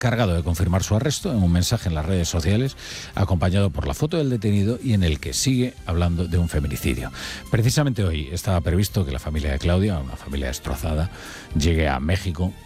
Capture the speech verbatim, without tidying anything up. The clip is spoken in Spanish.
cargado de confirmar su arresto en un mensaje en las redes sociales, acompañado por la foto del detenido y en el que sigue hablando de un feminicidio. Precisamente hoy estaba previsto que la familia de Claudia, una familia destrozada, llegue a México